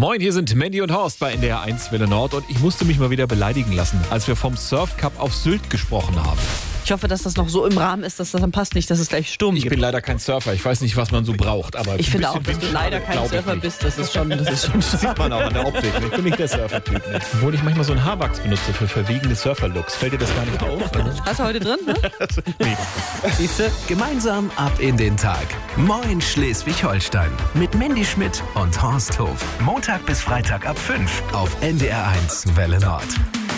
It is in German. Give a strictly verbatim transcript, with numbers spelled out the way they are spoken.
Moin, hier sind Mandy und Horst bei N D R eins Welle Nord und ich musste mich mal wieder beleidigen lassen, als wir vom Surf Cup auf Sylt gesprochen haben. Ich hoffe, dass das noch so im Rahmen ist, dass das dann passt, nicht, dass es gleich Sturm Ich gibt. bin leider kein Surfer, ich weiß nicht, was man so braucht, aber Ich ein finde bisschen auch, dass du Wind leider schadet, kein glaub ich Surfer nicht. bist. Das ist schon, das ist schon Das sieht man auch an der Optik. Ich bin nicht der Surfer-Typ. Ne? Obwohl ich manchmal so einen Haarwachs benutze für verwegene Surfer-Looks. Fällt dir das gar nicht auf? Hast du heute drin, ne? Nee. Siehste, gemeinsam ab in den Tag. Moin Schleswig-Holstein mit Mandy Schmidt und Horst Hof. Montag bis Freitag ab fünf auf N D R eins Welle Nord.